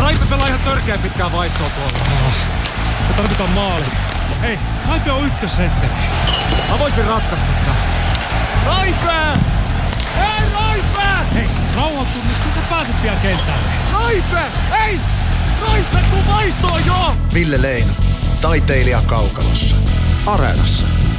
Raipe pelaa ihan törkeän pitkään vaihtoa tuolla. Me tarvitaan maali. Hei, Raipe on ykkössentteri. Mä voisin ratkaista tää. Raipe! Hei, Raipe! Hei, rauhoittu nyt, kun sä pääset pian kentälle. Raipe! Ei! Raipe, tuu vaihtoon jo! Ville Leino, taiteilija kaukalossa. Areenassa.